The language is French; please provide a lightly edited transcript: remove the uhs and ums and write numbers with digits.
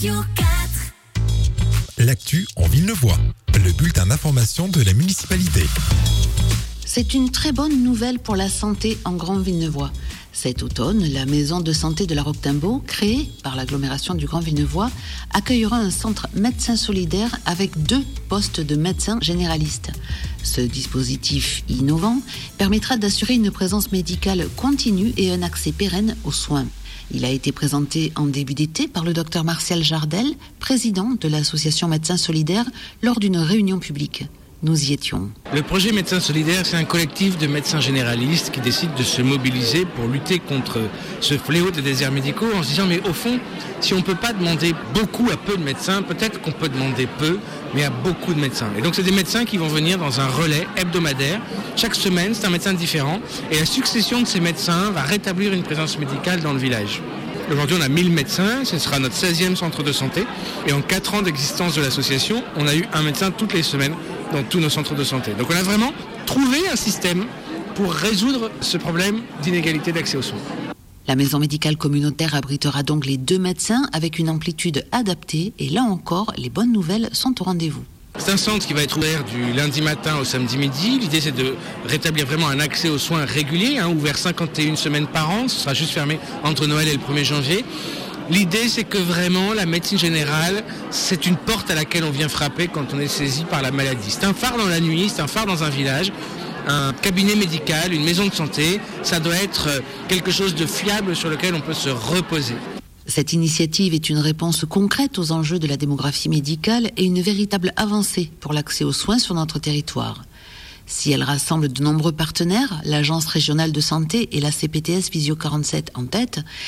L'actu en Villeneuvois, le bulletin d'information de la municipalité. C'est une très bonne nouvelle pour la santé en Grand Villeneuvois. Cet automne, la maison de santé de la Roque-Timbaud, créée par l'agglomération du Grand Villeneuvois, accueillera un centre médecin solidaire avec 2 postes de médecins généralistes. Ce dispositif innovant permettra d'assurer une présence médicale continue et un accès pérenne aux soins. Il a été présenté en début d'été par le docteur Martial Jardel, président de l'association Médecins Solidaires, lors d'une réunion publique. Nous y étions. Le projet Médecins Solidaires, c'est un collectif de médecins généralistes qui décident de se mobiliser pour lutter contre ce fléau des déserts médicaux en se disant mais au fond, si on ne peut pas demander beaucoup à peu de médecins, peut-être qu'on peut demander peu, mais à beaucoup de médecins. Et donc c'est des médecins qui vont venir dans un relais hebdomadaire. Chaque semaine, c'est un médecin différent. Et la succession de ces médecins va rétablir une présence médicale dans le village. Aujourd'hui, on a 1000 médecins, ce sera notre 16e centre de santé. Et en 4 ans d'existence de l'association, on a eu un médecin toutes les semaines dans tous nos centres de santé. Donc on a vraiment trouvé un système pour résoudre ce problème d'inégalité d'accès aux soins. La maison médicale communautaire abritera donc les 2 médecins avec une amplitude adaptée et là encore, les bonnes nouvelles sont au rendez-vous. C'est un centre qui va être ouvert du lundi matin au samedi midi. L'idée, c'est de rétablir vraiment un accès aux soins régulier, ouvert 51 semaines par an. Ce sera juste fermé entre Noël et le 1er janvier. L'idée, c'est que vraiment, la médecine générale, c'est une porte à laquelle on vient frapper quand on est saisi par la maladie. C'est un phare dans la nuit, c'est un phare dans un village. Un cabinet médical, une maison de santé, ça doit être quelque chose de fiable sur lequel on peut se reposer. Cette initiative est une réponse concrète aux enjeux de la démographie médicale et une véritable avancée pour l'accès aux soins sur notre territoire. Si elle rassemble de nombreux partenaires, l'Agence régionale de santé et la CPTS Visio 47 en tête,